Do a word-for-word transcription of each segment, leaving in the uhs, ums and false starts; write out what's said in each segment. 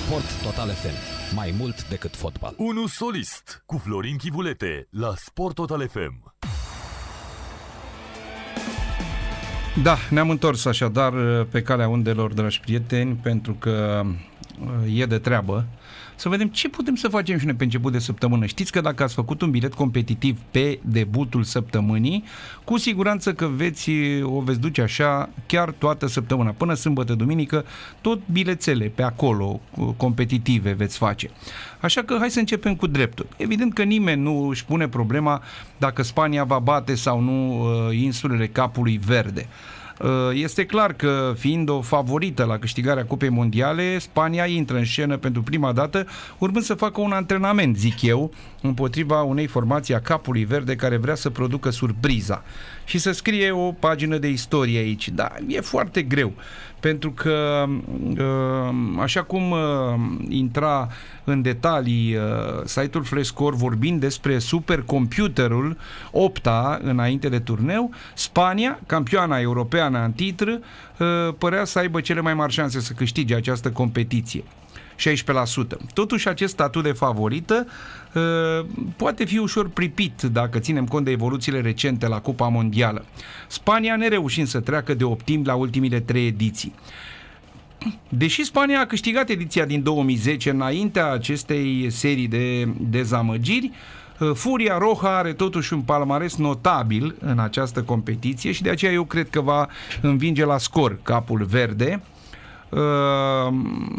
Sport Total F M. Mai mult decât fotbal. Unu solist cu Florin Chivulete la Sport Total F M. Da, ne-am întors așadar pe calea undelor, dragi prieteni, pentru că e de treabă. Să vedem ce putem să facem și noi pe început de săptămână. Știți că dacă ați făcut un bilet competitiv pe debutul săptămânii, cu siguranță că veți, o veți duce așa chiar toată săptămâna. Până sâmbătă, duminică, tot bilețele pe acolo competitive veți face. Așa că hai să începem cu dreptul. Evident că nimeni nu își pune problema dacă Spania va bate sau nu insulele Capului Verde. Este clar că, fiind o favorită la câștigarea Cupei Mondiale, Spania intră în scenă pentru prima dată, urmând să facă un antrenament, zic eu, împotriva unei formații a Capului Verde care vrea să producă surpriza și să scrie o pagină de istorie aici. Dar e foarte greu, pentru că așa cum intra în detalii site-ul Flashscore vorbind despre supercomputerul Opta înainte de turneu, Spania, campioana europeană în titlu, părea să aibă cele mai mari șanse să câștige această competiție. șaisprezece la sută. Totuși, acest statut de favorită uh, poate fi ușor pripit dacă ținem cont de evoluțiile recente la Cupa Mondială. Spania nereușind să treacă de optim la ultimile trei ediții. Deși Spania a câștigat ediția din două mii zece înaintea acestei serii de dezamăgiri, Furia Roja are totuși un palmares notabil în această competiție și de aceea eu cred că va învinge la scor Capul Verde. Uh,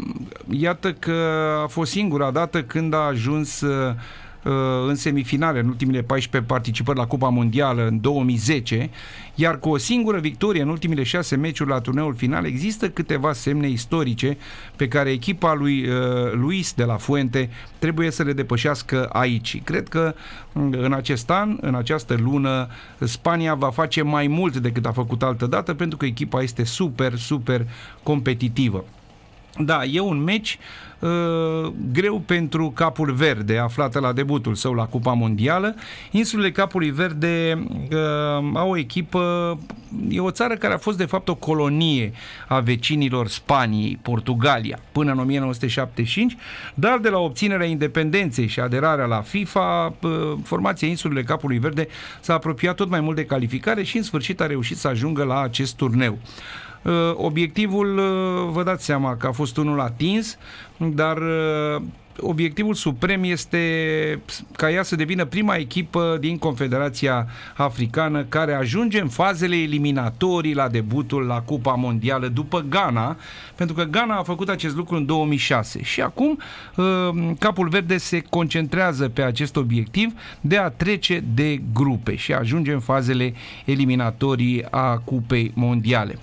iată că a fost singura dată când a ajuns uh, în semifinale în ultimile paisprezece participări la Cupa Mondială în două mii zece, iar cu o singură victorie în ultimile șase meciuri la turneul final. Există câteva semne istorice pe care echipa lui uh, Luis de la Fuente trebuie să le depășească aici. Cred că în acest an, în această lună, Spania va face mai mult decât a făcut altă dată, pentru că echipa este super, super competitivă. Da, e un meci uh, greu pentru Capul Verde, aflată la debutul său la Cupa Mondială. Insulele Capului Verde uh, au o echipă, e o țară care a fost de fapt o colonie a vecinilor Spaniei, Portugalia, până în o mie nouă sute șaptezeci și cinci, dar de la obținerea independenței și aderarea la FIFA, uh, formația Insulele Capului Verde s-a apropiat tot mai mult de calificare și în sfârșit a reușit să ajungă la acest turneu. Obiectivul, vă dați seama că a fost unul atins, dar obiectivul suprem este ca ea să devină prima echipă din Confederația Africană care ajunge în fazele eliminatorii la debutul la Cupa Mondială după Ghana, pentru că Ghana a făcut acest lucru în două mii șase și acum Capul Verde se concentrează pe acest obiectiv de a trece de grupe și ajunge în fazele eliminatorii a Cupei Mondiale.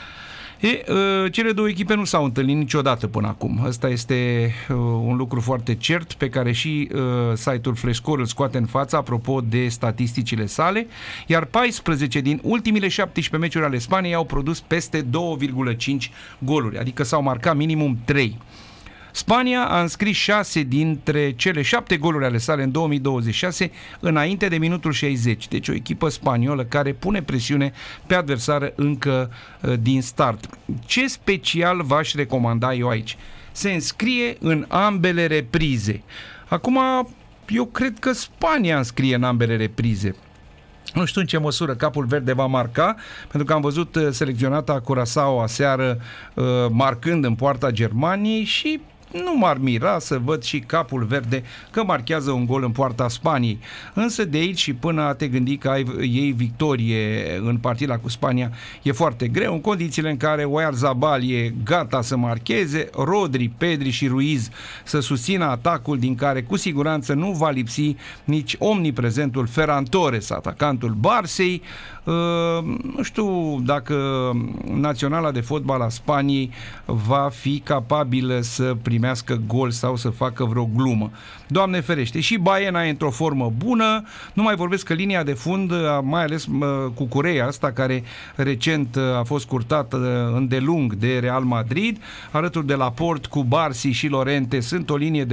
E, cele două echipe nu s-au întâlnit niciodată până acum. Ăsta este uh, un lucru foarte cert pe care și uh, site-ul Flashscore îl scoate în față apropo de statisticile sale, iar paisprezece din ultimile șaptesprezece meciuri ale Spaniei au produs peste doi virgulă cinci goluri, adică s-au marcat minimum trei. Spania a înscris șase dintre cele șapte goluri ale sale în două mii douăzeci și șase înainte de minutul șaizeci. Deci o echipă spaniolă care pune presiune pe adversară încă uh, din start. Ce special v-aș recomanda eu aici? Se înscrie în ambele reprize. Acum, eu cred că Spania înscrie în ambele reprize. Nu știu în ce măsură Capul Verde va marca, pentru că am văzut selecționata Curaçao aseară uh, marcând în poarta Germaniei și nu m-ar mira să văd și Capul Verde că marchează un gol în poarta Spaniei. Însă de aici și până a te gândi că ai ei victorie în partida cu Spania e foarte greu, în condițiile în care Oyarzabal e gata să marcheze, Rodri, Pedri și Ruiz să susțină atacul din care cu siguranță nu va lipsi nici omniprezentul Ferran Torres, atacantul Barcei. Uh, nu știu dacă Naționala de Fotbal a Spaniei va fi capabilă să primească gol sau să facă vreo glumă. Doamne ferește, și Baena e într-o formă bună, nu mai vorbesc că linia de fund, mai ales cu Curea asta, care recent a fost curtată îndelung de Real Madrid, alături de Laporte, cu Barsi și Lorente, sunt o linie de